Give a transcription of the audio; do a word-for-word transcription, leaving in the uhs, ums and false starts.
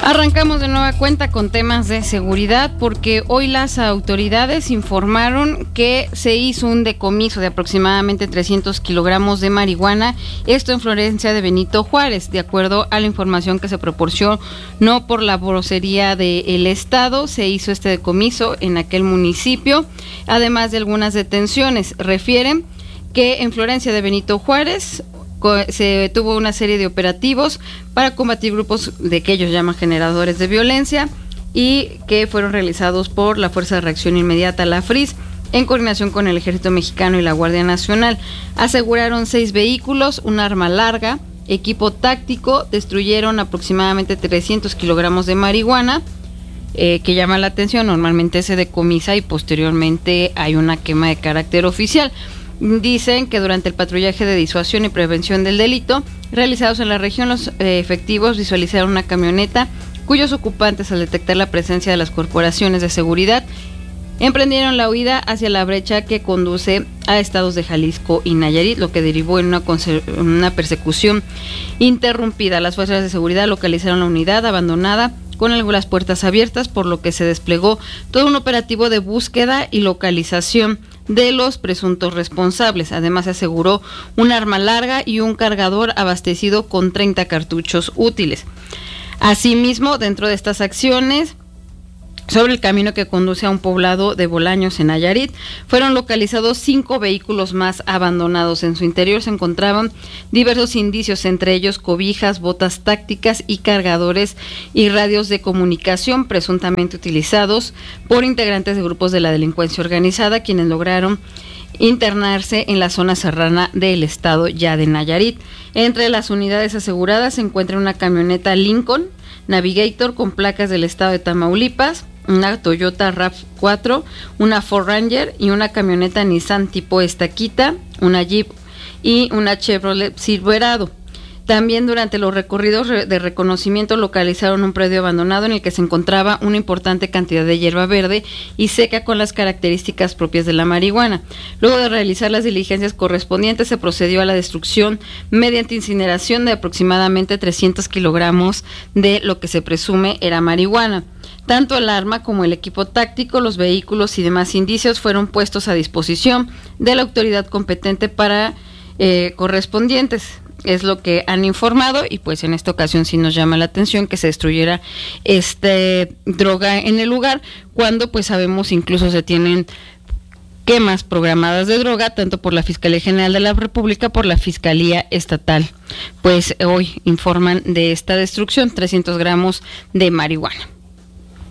Arrancamos de nueva cuenta con temas de seguridad porque hoy las autoridades informaron que se hizo un decomiso de aproximadamente trescientos kilogramos de marihuana, esto en Florencia de Benito Juárez, de acuerdo a la información que se proporcionó no por la vocería del Estado. Se hizo este decomiso en aquel municipio, además de algunas detenciones. Refieren que en Florencia de Benito Juárez se tuvo una serie de operativos para combatir grupos de que ellos llaman generadores de violencia y que fueron realizados por la Fuerza de Reacción Inmediata, la F R I S, en coordinación con el Ejército Mexicano y la Guardia Nacional. Aseguraron seis vehículos, un arma larga, equipo táctico, destruyeron aproximadamente trescientos kilogramos de marihuana, eh, que llama la atención. Normalmente se decomisa y posteriormente hay una quema de carácter oficial. Dicen que durante el patrullaje de disuasión y prevención del delito realizados en la región, los eh, efectivos visualizaron una camioneta cuyos ocupantes, al detectar la presencia de las corporaciones de seguridad, emprendieron la huida hacia la brecha que conduce a estados de Jalisco y Nayarit, lo que derivó en una, una persecución interrumpida. Las fuerzas de seguridad localizaron la unidad abandonada con algunas puertas abiertas, por lo que se desplegó todo un operativo de búsqueda y localización de los presuntos responsables. Además, se aseguró un arma larga y un cargador abastecido con treinta cartuchos útiles. Asimismo, dentro de estas acciones, sobre el camino que conduce a un poblado de Bolaños en Nayarit, fueron localizados cinco vehículos más abandonados. En su interior se encontraban diversos indicios, entre ellos cobijas, botas tácticas y cargadores y radios de comunicación presuntamente utilizados por integrantes de grupos de la delincuencia organizada, quienes lograron internarse en la zona serrana del estado ya de Nayarit. Entre las unidades aseguradas se encuentra una camioneta Lincoln Navigator con placas del estado de Tamaulipas, una Toyota RAV cuatro, una Ford Ranger y una camioneta Nissan tipo Estaquita, una Jeep y una Chevrolet Silverado. También durante los recorridos de reconocimiento localizaron un predio abandonado en el que se encontraba una importante cantidad de hierba verde y seca con las características propias de la marihuana. Luego de realizar las diligencias correspondientes, se procedió a la destrucción mediante incineración de aproximadamente trescientos kilogramos de lo que se presume era marihuana. Tanto el arma como el equipo táctico, los vehículos y demás indicios fueron puestos a disposición de la autoridad competente para eh, correspondientes. Es lo que han informado, y pues en esta ocasión sí nos llama la atención que se destruyera este droga en el lugar, cuando pues sabemos incluso se tienen quemas programadas de droga, tanto por la Fiscalía General de la República, por la Fiscalía Estatal. Pues hoy informan de esta destrucción, trescientos gramos de marihuana.